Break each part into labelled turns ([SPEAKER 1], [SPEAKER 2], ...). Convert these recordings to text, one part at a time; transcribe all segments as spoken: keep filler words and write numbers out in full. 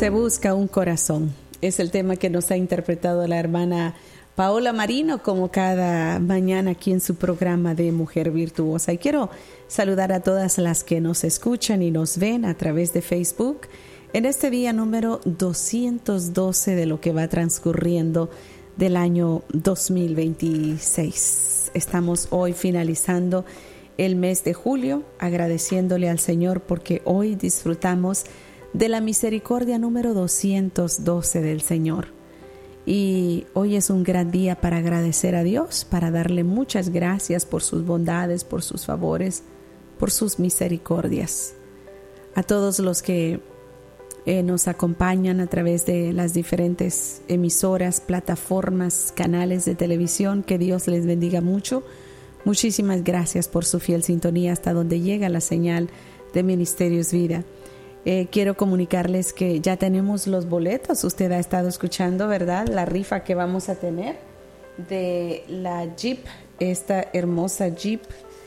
[SPEAKER 1] Se busca un corazón. Es el tema que nos ha interpretado la hermana Paola Marino como cada mañana aquí en su programa de Mujer Virtuosa. Y quiero saludar a todas las que nos escuchan y nos ven a través de Facebook en este día número doscientos doce de lo que va transcurriendo del año dos mil veintiséis. Estamos hoy finalizando el mes de julio, agradeciéndole al Señor porque hoy disfrutamos de la misericordia número doscientos doce del Señor. Y hoy es un gran día para agradecer a Dios, para darle muchas gracias por sus bondades, por sus favores, por sus misericordias. A todos los que eh, nos acompañan a través de las diferentes emisoras, plataformas, canales de televisión, que Dios les bendiga mucho. Muchísimas gracias por su fiel sintonía hasta donde llega la señal de Ministerios Vida. Eh, quiero comunicarles que ya tenemos los boletos. Usted ha estado escuchando, ¿verdad? La rifa que vamos a tener de la Jeep, esta hermosa Jeep,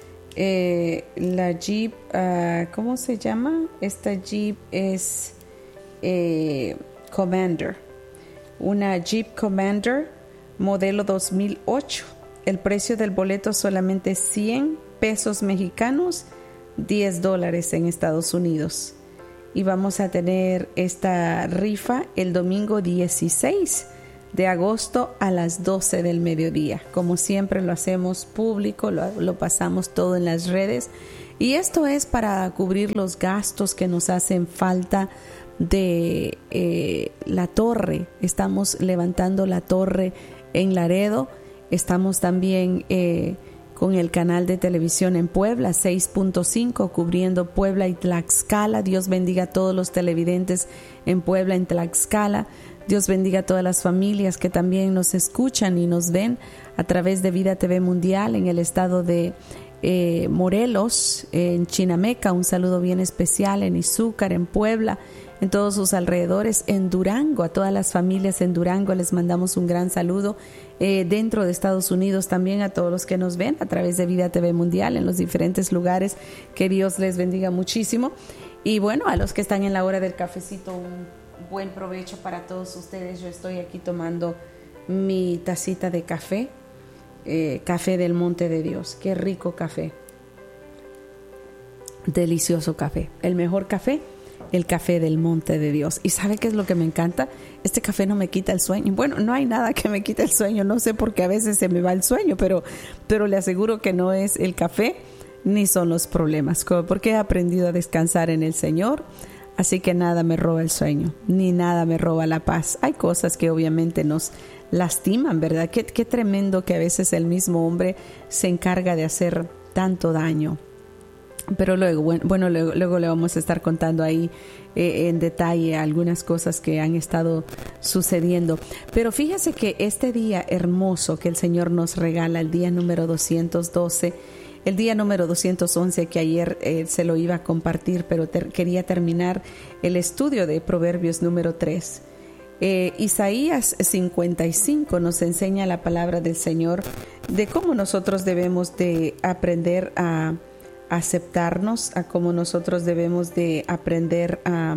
[SPEAKER 1] eh, la Jeep, uh, ¿cómo se llama? Esta Jeep es eh, Commander, una Jeep Commander modelo dos mil ocho. El precio del boleto solamente cien pesos mexicanos, diez dólares en Estados Unidos. Y vamos a tener esta rifa el domingo dieciséis de agosto a las doce del mediodía. Como siempre lo hacemos público, lo, lo pasamos todo en las redes. Y esto es para cubrir los gastos que nos hacen falta de eh, la torre. Estamos levantando la torre en Laredo. Estamos también Eh, con el canal de televisión en Puebla, seis punto cinco, cubriendo Puebla y Tlaxcala. Dios bendiga a todos los televidentes en Puebla, en Tlaxcala. Dios bendiga a todas las familias que también nos escuchan y nos ven a través de Vida T V Mundial en el estado de eh, Morelos, en Chinameca. Un saludo bien especial en Izúcar, en Puebla, en todos sus alrededores, en Durango, a todas las familias en Durango les mandamos un gran saludo. Eh, dentro de Estados Unidos también a todos los que nos ven a través de Vida T V Mundial en los diferentes lugares, que Dios les bendiga muchísimo. Y bueno, a los que están en la hora del cafecito, un buen provecho para todos ustedes. Yo estoy aquí tomando mi tacita de café, eh, café del Monte de Dios. Qué rico café, delicioso café, el mejor café, el café del Monte de Dios. ¿Y sabe qué es lo que me encanta? Este café no me quita el sueño. Bueno, no hay nada que me quite el sueño. No sé por qué a veces se me va el sueño, pero, pero le aseguro que no es el café ni son los problemas, porque he aprendido a descansar en el Señor. Así que nada me roba el sueño, ni nada me roba la paz. Hay cosas que obviamente nos lastiman, ¿verdad? Qué, qué tremendo que a veces el mismo hombre se encarga de hacer tanto daño. Pero luego, bueno, bueno luego, luego le vamos a estar contando ahí eh, en detalle algunas cosas que han estado sucediendo. Pero fíjese que este día hermoso que el Señor nos regala, el día número doscientos doce, el día número doscientos once, que ayer eh, se lo iba a compartir, pero ter- quería terminar el estudio de Proverbios número tres. Eh, Isaías cincuenta y cinco nos enseña la palabra del Señor de cómo nosotros debemos de aprender a aceptarnos, a cómo nosotros debemos de aprender a,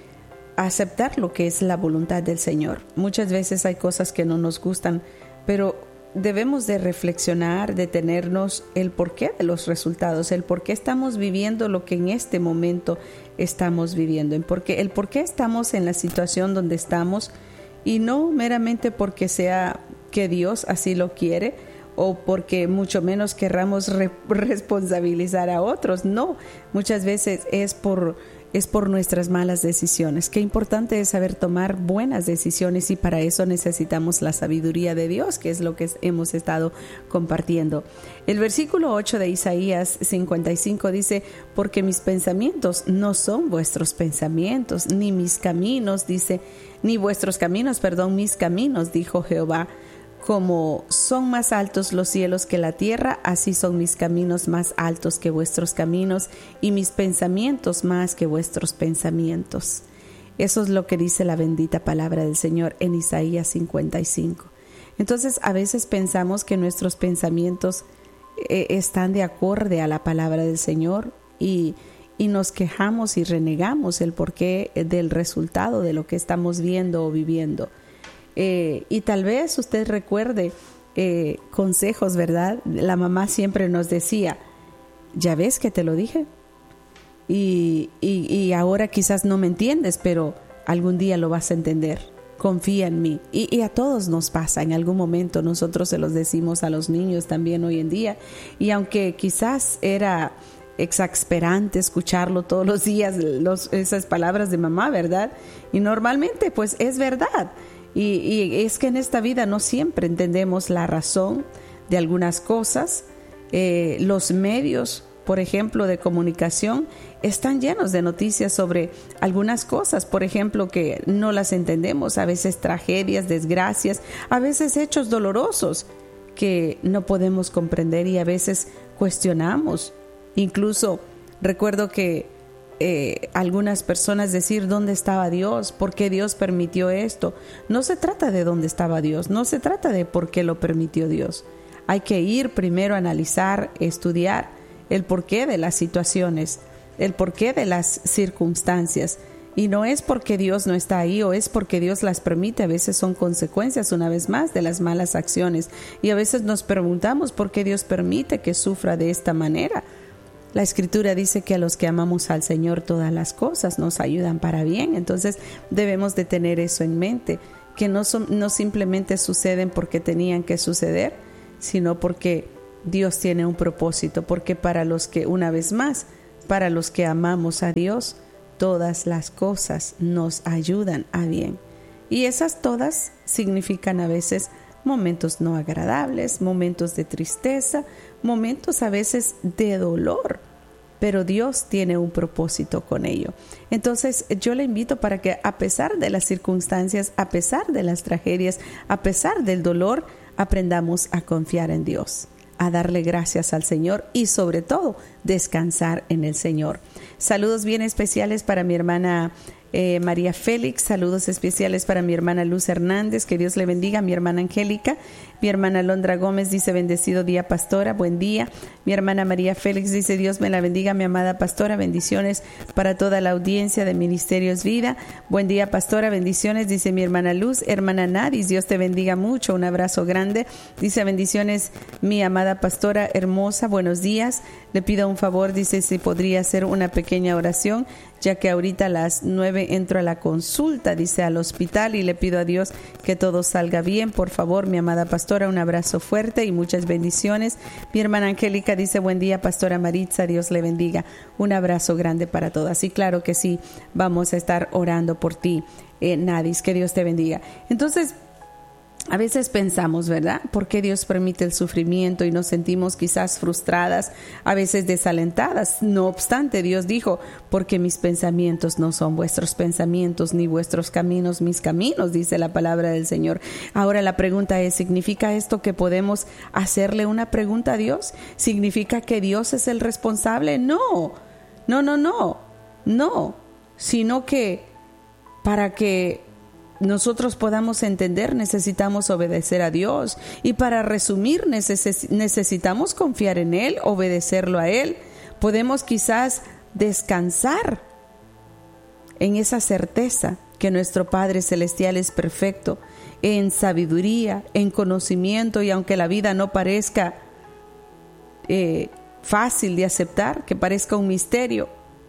[SPEAKER 1] a aceptar lo que es la voluntad del Señor. Muchas veces hay cosas que no nos gustan, pero debemos de reflexionar, detenernos el porqué de los resultados, el por qué estamos viviendo lo que en este momento estamos viviendo, el por qué, el por qué estamos en la situación donde estamos, y no meramente porque sea que Dios así lo quiere, o porque mucho menos querramos re- responsabilizar a otros. No, muchas veces es por, es por nuestras malas decisiones. Qué importante es saber tomar buenas decisiones, y para eso necesitamos la sabiduría de Dios, que es lo que hemos estado compartiendo. El versículo ocho de Isaías cincuenta y cinco dice: porque mis pensamientos no son vuestros pensamientos, ni mis caminos, dice, ni vuestros caminos, perdón, mis caminos, dijo Jehová. Como son más altos los cielos que la tierra, así son mis caminos más altos que vuestros caminos, y mis pensamientos más que vuestros pensamientos. Eso es lo que dice la bendita palabra del Señor en Isaías cincuenta y cinco. Entonces, a veces pensamos que nuestros pensamientos eh, están de acorde a la palabra del Señor, y, y nos quejamos y renegamos el porqué del resultado de lo que estamos viendo o viviendo. Eh, y tal vez usted recuerde eh, consejos, ¿verdad? La mamá siempre nos decía, ya ves que te lo dije, y, y, y ahora quizás no me entiendes, pero algún día lo vas a entender, confía en mí. Y, y a todos nos pasa, en algún momento nosotros se los decimos a los niños también hoy en día, y aunque quizás era exasperante escucharlo todos los días, los, esas palabras de mamá, ¿verdad? Y normalmente pues es verdad. Y, y es que en esta vida no siempre entendemos la razón de algunas cosas. Eh, los medios, por ejemplo, de comunicación están llenos de noticias sobre algunas cosas, por ejemplo, que no las entendemos, a veces tragedias, desgracias, a veces hechos dolorosos que no podemos comprender y a veces cuestionamos. Incluso recuerdo que eh, algunas personas decir dónde estaba Dios, por qué Dios permitió esto. No se trata de dónde estaba Dios, no se trata de por qué lo permitió Dios. Hay que ir primero a analizar, estudiar el porqué de las situaciones, el porqué de las circunstancias. Y no es porque Dios no está ahí o es porque Dios las permite, a veces son consecuencias una vez más de las malas acciones. Y a veces nos preguntamos por qué Dios permite que sufra de esta manera. La Escritura dice que a los que amamos al Señor todas las cosas nos ayudan para bien. Entonces debemos de tener eso en mente, que no, son, no simplemente suceden porque tenían que suceder, sino porque Dios tiene un propósito, porque para los que, una vez más, para los que amamos a Dios, todas las cosas nos ayudan a bien. Y esas todas significan a veces momentos no agradables, momentos de tristeza, momentos a veces de dolor, pero Dios tiene un propósito con ello. Entonces yo le invito para que a pesar de las circunstancias, a pesar de las tragedias, a pesar del dolor, aprendamos a confiar en Dios, a darle gracias al Señor y sobre todo descansar en el Señor. Saludos bien especiales para mi hermana Eh, María Félix, saludos especiales para mi hermana Luz Hernández, que Dios le bendiga, mi hermana Angélica, mi hermana Londra Gómez dice bendecido día pastora, buen día, mi hermana María Félix dice Dios me la bendiga, mi amada pastora, bendiciones para toda la audiencia de Ministerios Vida, buen día pastora, bendiciones, dice mi hermana Luz, hermana Nadis, Dios te bendiga mucho, un abrazo grande, dice bendiciones mi amada pastora hermosa, buenos días, le pido un favor, dice si podría hacer una pequeña oración, ya que ahorita a las nueve entro a la consulta, dice al hospital y le pido a Dios que todo salga bien, por favor, mi amada pastora, un abrazo fuerte y muchas bendiciones. Mi hermana Angélica dice buen día, pastora Maritza, Dios le bendiga, un abrazo grande para todas. Y claro que sí, vamos a estar orando por ti, eh, Nadis, que Dios te bendiga. Entonces, a veces pensamos, ¿verdad? ¿Por qué Dios permite el sufrimiento y nos sentimos quizás frustradas, a veces desalentadas? No obstante, Dios dijo, porque mis pensamientos no son vuestros pensamientos, ni vuestros caminos mis caminos, dice la palabra del Señor. Ahora la pregunta es, ¿significa esto que podemos hacerle una pregunta a Dios? ¿Significa que Dios es el responsable? No, no, no, no, no, sino que para que nosotros podamos entender, necesitamos obedecer a Dios. Y para resumir, neces- necesitamos confiar en Él, obedecerlo a Él. Podemos quizás descansar en esa certeza que nuestro Padre Celestial es perfecto, en sabiduría, en conocimiento, y aunque la vida no parezca eh, fácil de aceptar, que parezca un misterio,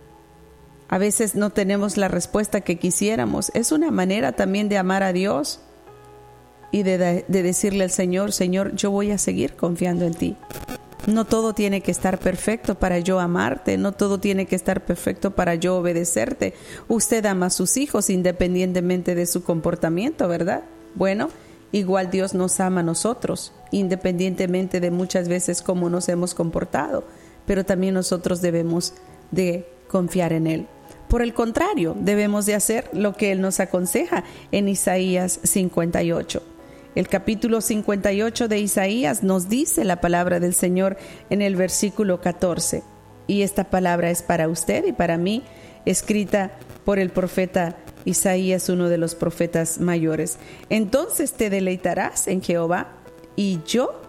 [SPEAKER 1] a veces no tenemos la respuesta que quisiéramos. Es una manera también de amar a Dios y de, de decirle al Señor, Señor, yo voy a seguir confiando en ti. No todo tiene que estar perfecto para yo amarte, no todo tiene que estar perfecto para yo obedecerte. Usted ama a sus hijos independientemente de su comportamiento, ¿verdad? Bueno, igual Dios nos ama a nosotros, independientemente de muchas veces cómo nos hemos comportado, pero también nosotros debemos de confiar en Él. Por el contrario, debemos de hacer lo que Él nos aconseja en Isaías cincuenta y ocho. El capítulo cincuenta y ocho de Isaías nos dice la palabra del Señor en el versículo catorce. Y esta palabra es para usted y para mí, escrita por el profeta Isaías, uno de los profetas mayores. Entonces te deleitarás en Jehová y yo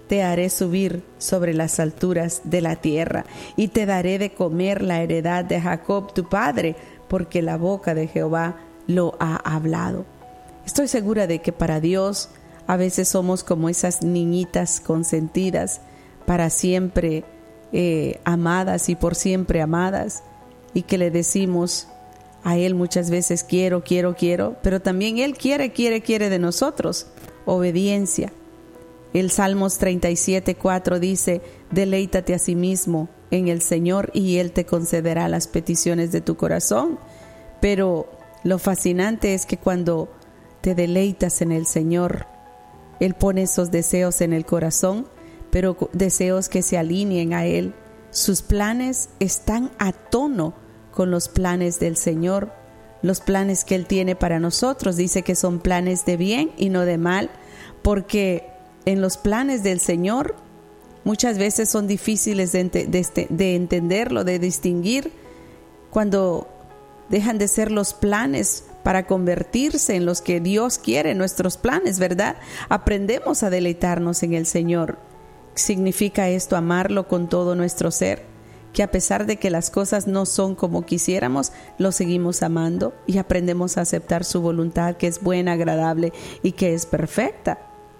[SPEAKER 1] te haré subir sobre las alturas de la tierra y te daré de comer la heredad de Jacob tu padre, porque la boca de Jehová lo ha hablado. Estoy segura de que para Dios a veces somos como esas niñitas consentidas, para siempre eh, amadas y por siempre amadas, y que le decimos a Él muchas veces quiero, quiero, quiero, pero también Él quiere, quiere, quiere de nosotros obediencia. El Salmos treinta y siete, cuatro dice: deleítate a sí mismo en el Señor y Él te concederá las peticiones de tu corazón. Pero lo fascinante es que cuando te deleitas en el Señor, Él pone esos deseos en el corazón, pero deseos que se alineen a Él. Sus planes están a tono con los planes del Señor. Los planes que Él tiene para nosotros, dice que son planes de bien y no de mal, porque en los planes del Señor muchas veces son difíciles de, de, de entenderlo, de distinguir, cuando dejan de ser los planes para convertirse en los que Dios quiere, nuestros planes, ¿verdad? Aprendemos a deleitarnos en el Señor. ¿Significa esto amarlo con todo nuestro ser? Que a pesar de que las cosas no son como quisiéramos, lo seguimos amando y aprendemos a aceptar su voluntad, que es buena, agradable y que es perfecta.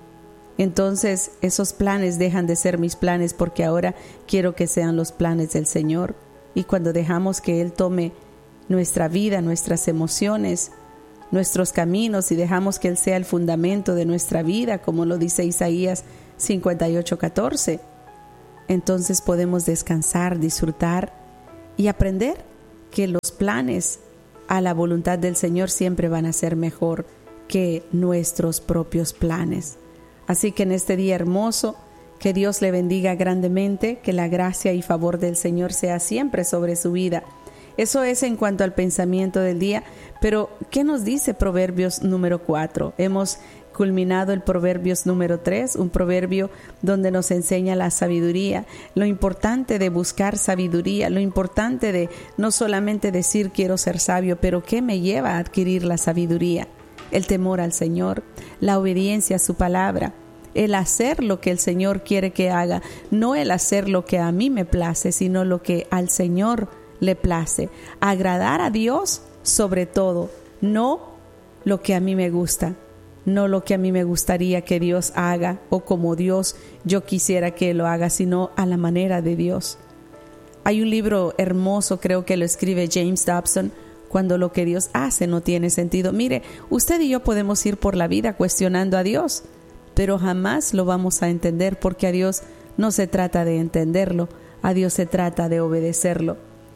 [SPEAKER 1] Entonces esos planes dejan de ser mis planes, porque ahora quiero que sean los planes del Señor. Y cuando dejamos que Él tome nuestra vida, nuestras emociones, nuestros caminos, y dejamos que Él sea el fundamento de nuestra vida, como lo dice Isaías cincuenta y ocho, catorce, entonces podemos descansar, disfrutar y aprender que los planes a la voluntad del Señor siempre van a ser mejor que nuestros propios planes. Así que en este día hermoso, que Dios le bendiga grandemente, que la gracia y favor del Señor sea siempre sobre su vida. Eso es en cuanto al pensamiento del día, pero ¿qué nos dice Proverbios número cuatro? Hemos culminado el Proverbios número tres, un proverbio donde nos enseña la sabiduría, lo importante de buscar sabiduría, lo importante de no solamente decir quiero ser sabio, pero ¿qué me lleva a adquirir la sabiduría? El temor al Señor, la obediencia a su palabra, el hacer lo que el Señor quiere que haga, no el hacer lo que a mí me place, sino lo que al Señor le place, agradar a Dios sobre todo, no lo que a mí me gusta, no lo que a mí me gustaría que Dios haga o como Dios yo quisiera que lo haga, sino a la manera de Dios. Hay un libro hermoso, creo que lo escribe James Dobson, Cuando lo que Dios hace no tiene sentido. Mire, usted y yo podemos ir por la vida cuestionando a Dios, pero jamás lo vamos a entender, porque a Dios no se trata de entenderlo, a Dios se trata de obedecerlo.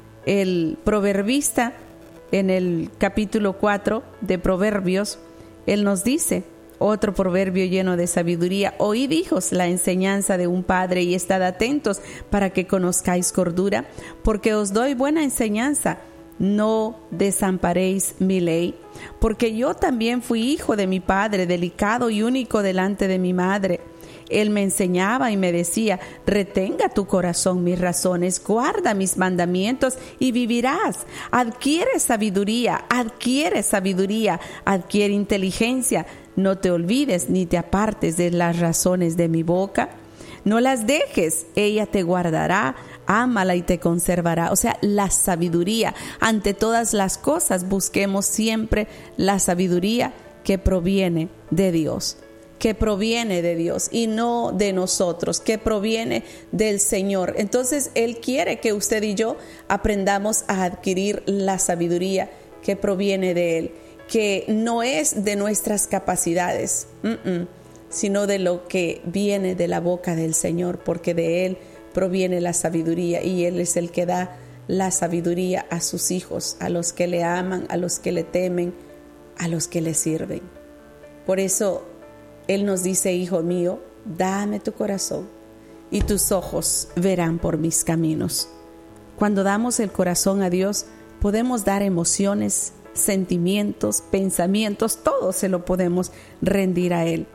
[SPEAKER 1] El proverbista, en el capítulo cuatro de Proverbios, él nos dice, otro proverbio lleno de sabiduría: oíd, hijos, la enseñanza de un padre, y estad atentos para que conozcáis cordura, porque os doy buena enseñanza, no desamparéis mi ley. Porque yo también fui hijo de mi padre, delicado y único delante de mi madre. Él me enseñaba y me decía: retenga tu corazón mis razones, guarda mis mandamientos y vivirás. Adquiere sabiduría, adquiere sabiduría, adquiere inteligencia. No te olvides ni te apartes de las razones de mi boca. No las dejes, ella te guardará, ámala y te conservará. O sea, la sabiduría. Ante todas las cosas, busquemos siempre la sabiduría que proviene de Dios. que proviene de Dios y no de nosotros, que proviene del Señor. Entonces Él quiere que usted y yo aprendamos a adquirir la sabiduría que proviene de Él, que no es de nuestras capacidades, uh-uh, sino de lo que viene de la boca del Señor, porque de Él proviene la sabiduría y Él es el que da la sabiduría a sus hijos, a los que le aman, a los que le temen, a los que le sirven. Por eso Él nos dice: hijo mío, dame tu corazón y tus ojos verán por mis caminos. Cuando damos el corazón a Dios, podemos dar emociones, sentimientos, pensamientos, todo se lo podemos rendir a Él.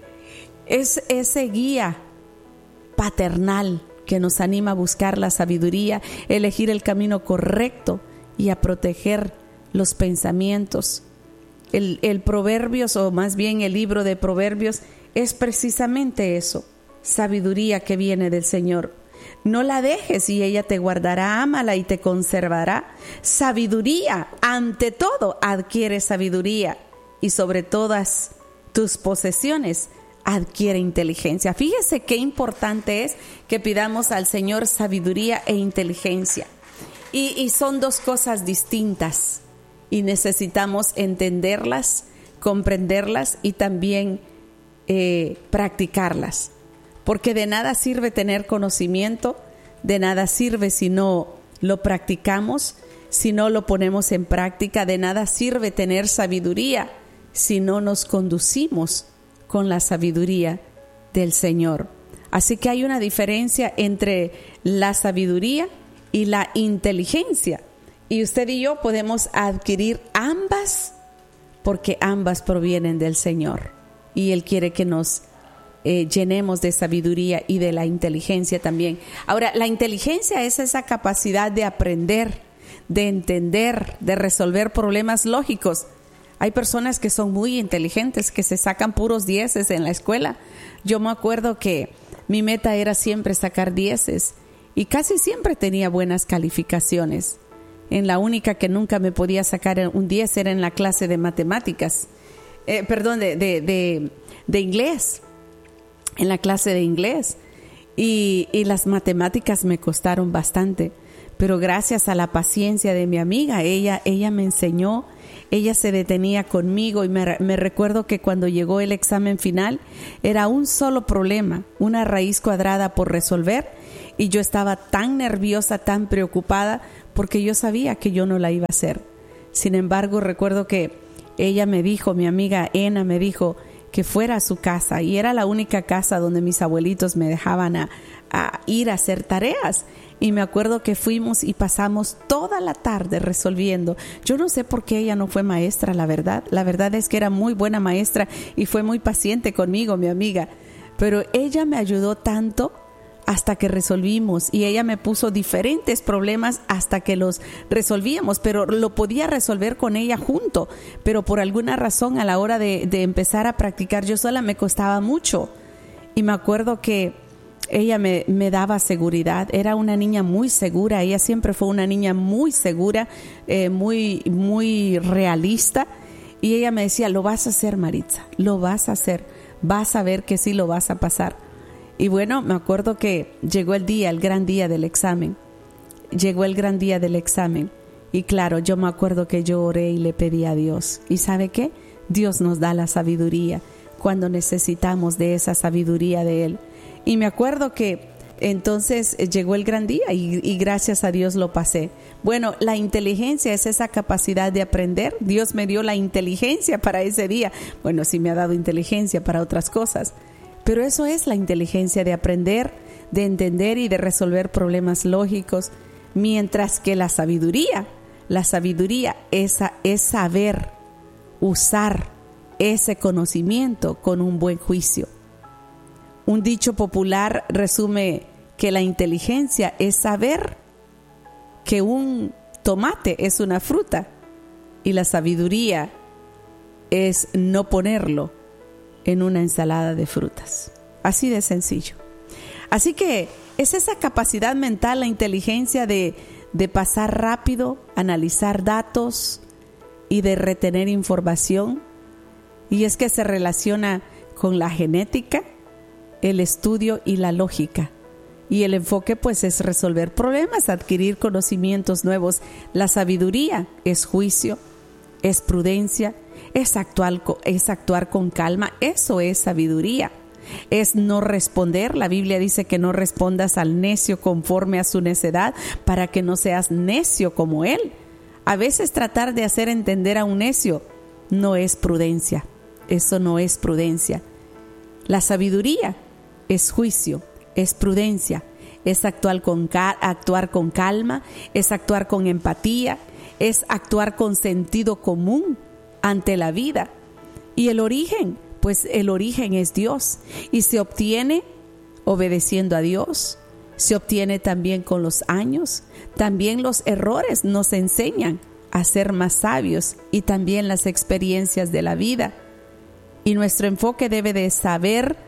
[SPEAKER 1] Es ese guía paternal que nos anima a buscar la sabiduría, elegir el camino correcto y a proteger los pensamientos. El, el Proverbios, o más bien el libro de Proverbios, es precisamente eso, sabiduría que viene del Señor. No la dejes y ella te guardará, ámala y te conservará. Sabiduría, ante todo, adquiere sabiduría y sobre todas tus posesiones adquiere inteligencia. Fíjese qué importante es que pidamos al Señor sabiduría e inteligencia. Y, y son dos cosas distintas y necesitamos entenderlas, comprenderlas y también eh, practicarlas. Porque de nada sirve tener conocimiento, de nada sirve si no lo practicamos, si no lo ponemos en práctica, de nada sirve tener sabiduría si no nos conducimos con la sabiduría del Señor. Así que hay una diferencia entre la sabiduría y la inteligencia. Y usted y yo podemos adquirir ambas porque ambas provienen del Señor. Y Él quiere que nos eh, llenemos de sabiduría y de la inteligencia también. Ahora, la inteligencia es esa capacidad de aprender, de entender, de resolver problemas lógicos. Hay personas que son muy inteligentes, que se sacan puros dieces en la escuela. Yo me acuerdo que mi meta era siempre sacar dieces y casi siempre tenía buenas calificaciones. En la única que nunca me podía sacar un diez era en la clase de matemáticas, eh, perdón, de, de, de, de inglés, en la clase de inglés. Y, y las matemáticas me costaron bastante, pero gracias a la paciencia de mi amiga, ella, ella me enseñó. Ella se detenía conmigo y me, me recuerdo que cuando llegó el examen final era un solo problema, una raíz cuadrada por resolver, y yo estaba tan nerviosa, tan preocupada porque yo sabía que yo no la iba a hacer. Sin embargo, recuerdo que ella me dijo, mi amiga Ena me dijo que fuera a su casa, y era la única casa donde mis abuelitos me dejaban a, a ir a hacer tareas. Y me acuerdo que fuimos y pasamos toda la tarde resolviendo. Yo no sé por qué ella no fue maestra, la verdad. La verdad es que era muy buena maestra y fue muy paciente conmigo, mi amiga. Pero ella me ayudó tanto hasta que resolvimos, y ella me puso diferentes problemas hasta que los resolvíamos, pero lo podía resolver con ella junto. Pero por alguna razón a la hora de, de empezar a practicar yo sola me costaba mucho. Y me acuerdo que ella me, me daba seguridad. Era una niña muy segura. Ella siempre fue una niña muy segura, eh, muy, muy realista. Y ella me decía, lo vas a hacer, Maritza, lo vas a hacer. Vas a ver que sí lo vas a pasar. Y bueno, me acuerdo que llegó el día, el gran día del examen. Llegó el gran día del examen. Y claro, yo me acuerdo que yo oré y le pedí a Dios. ¿Y sabe qué? Dios nos da la sabiduría cuando necesitamos de esa sabiduría de Él. Y me acuerdo que entonces llegó el gran día y, y gracias a Dios lo pasé. Bueno, la inteligencia es esa capacidad de aprender. Dios me dio la inteligencia para ese día. Bueno, sí me ha dado inteligencia para otras cosas, pero eso es la inteligencia de aprender, de entender y de resolver problemas lógicos. Mientras que la sabiduría, la sabiduría es, es saber usar ese conocimiento con un buen juicio. Un dicho popular resume que la inteligencia es saber que un tomate es una fruta, y la sabiduría es no ponerlo en una ensalada de frutas. Así de sencillo. Así que es esa capacidad mental, la inteligencia de, de pasar rápido, analizar datos y de retener información. Y es que se relaciona con la genética, el estudio y la lógica. Y el enfoque pues es resolver problemas, adquirir conocimientos nuevos. La sabiduría es juicio, es prudencia, es actuar, es actuar con calma. Eso es sabiduría. Es no responder. La Biblia dice que no respondas al necio conforme a su necedad, para que no seas necio como él. A veces tratar de hacer entender a un necio no es prudencia. Eso no es prudencia. La sabiduría es juicio, es prudencia, es actuar con, actuar con calma, es actuar con empatía, es actuar con sentido común ante la vida. Y el origen, pues el origen es Dios, y se obtiene obedeciendo a Dios, se obtiene también con los años. También los errores nos enseñan a ser más sabios, y también las experiencias de la vida. Y nuestro enfoque debe de saber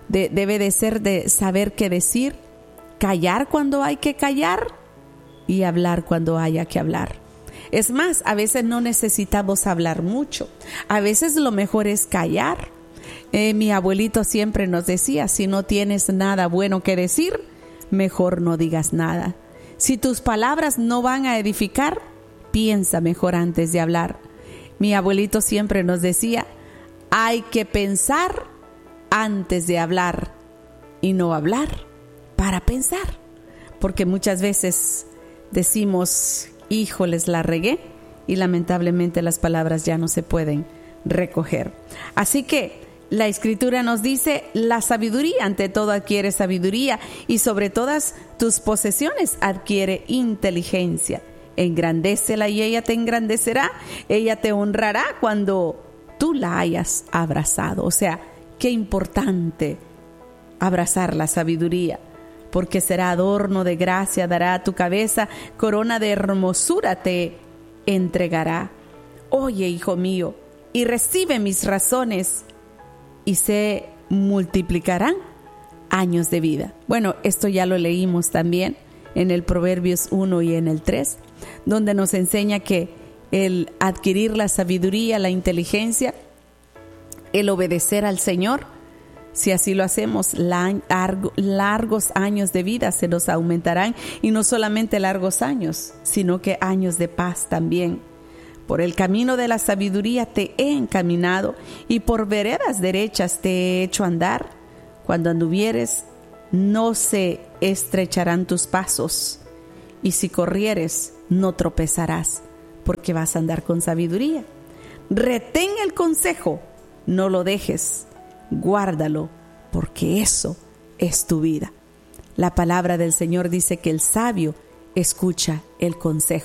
[SPEAKER 1] de, debe de ser de saber qué decir, callar cuando hay que callar y hablar cuando haya que hablar. Es más, a veces no necesitamos hablar mucho. A veces lo mejor es callar. Eh, mi abuelito siempre nos decía, si no tienes nada bueno que decir, mejor no digas nada. Si tus palabras no van a edificar, piensa mejor antes de hablar. Mi abuelito siempre nos decía, hay que pensar antes de hablar y no hablar para pensar. Porque muchas veces decimos, híjoles, la regué, y lamentablemente las palabras ya no se pueden recoger. Así que la Escritura nos dice, la sabiduría, ante todo adquiere sabiduría, y sobre todas tus posesiones adquiere inteligencia. Engrandécela y ella te engrandecerá, ella te honrará cuando tú la hayas abrazado. O sea, qué importante abrazar la sabiduría, porque será adorno de gracia, dará a tu cabeza, corona de hermosura te entregará. Oye, hijo mío, y recibe mis razones, y se multiplicarán años de vida. Bueno, esto ya lo leímos también en el Proverbios uno y en el tres, donde nos enseña que el adquirir la sabiduría, la inteligencia, el obedecer al Señor, si así lo hacemos, largo, largos años de vida se nos aumentarán, y no solamente largos años, sino que años de paz también. Por el camino de la sabiduría te he encaminado, y por veredas derechas te he hecho andar. Cuando anduvieres, no se estrecharán tus pasos, y si corrieres, no tropezarás, porque vas a andar con sabiduría. Retén el consejo, no lo dejes, guárdalo, porque eso es tu vida. La palabra del Señor dice que el sabio escucha el consejo.